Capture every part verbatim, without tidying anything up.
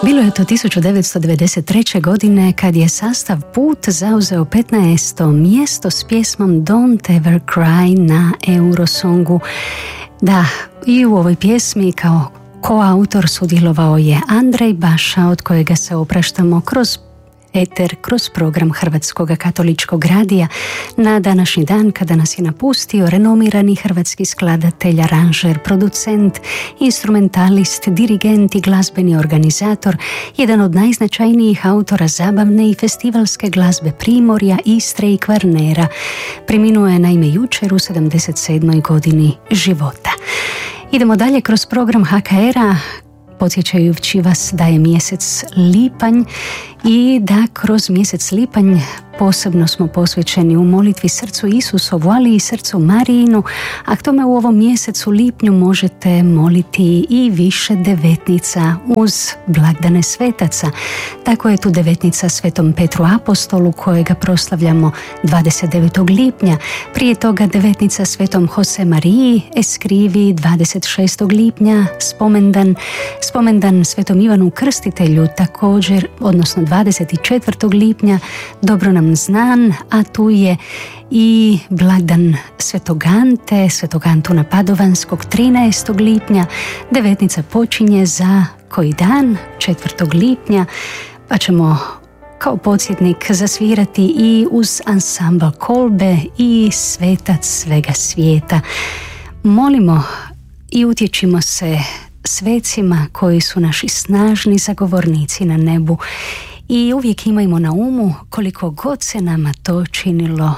Bilo je to tisuću devetsto devedeset treće. godine kad je sastav Put zauzeo petnaesto mjesto s pjesmom Don't Ever Cry na Eurosongu. Da, i u ovoj pjesmi kao koautor sudjelovao je Andrej Baša, od kojega se opraštamo kroz eter, kroz program Hrvatskog katoličkog radija na današnji dan kada nas je napustio renomirani hrvatski skladatelj, aranžer, producent, instrumentalist, dirigent i glazbeni organizator, jedan od najznačajnijih autora zabavne i festivalske glazbe Primorja, Istre i Kvarnera. Preminuo je naime jučer u sedamdeset sedmoj godini života. Idemo dalje kroz program H K R-a, podsjećajući vas da je mjesec lipanj i da kroz mjesec lipanj posebno smo posvećeni u molitvi srcu Isusovu, ali i srcu Marijinu, a k tome u ovom mjesecu lipnju možete moliti i više devetnica uz blagdane svetaca. Tako je tu devetnica Svetom Petru Apostolu, kojega proslavljamo dvadeset devetog lipnja, prije toga devetnica Svetom Jose Mariji Eskrivi dvadeset šestog lipnja, spomendan, spomendan Svetom Ivanu Krstitelju također, odnosno dvadeset četvrtog lipnja, dobro nam znan, a tu je i blagdan Svetog Ante, Svetog Antuna Padovanskog trinaestog lipnja. Devetnica počinje za koji dan, četvrtog lipnja, pa ćemo kao podsjetnik zasvirati i uz ansambl Kolbe i Svetac svega svijeta. Molimo i utječimo se svecima koji su naši snažni zagovornici na nebu. I uvijek imajmo na umu, koliko god se nama to činilo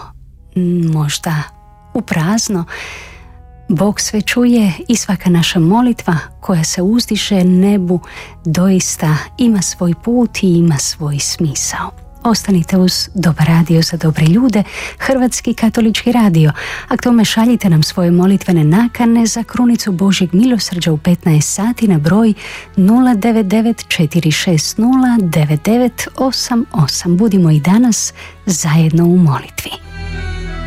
možda u prazno, Bog sve čuje i svaka naša molitva koja se uzdiže nebu doista ima svoj put i ima svoj smisao. Ostanite uz Dobar radio za dobre ljude, Hrvatski katolički radio, a k tome šaljite nam svoje molitvene nakane za krunicu Božjeg milosrđa u petnaest sati na broj nula devet devet četiri šest nula devet devet osam osam. Budimo i danas zajedno u molitvi.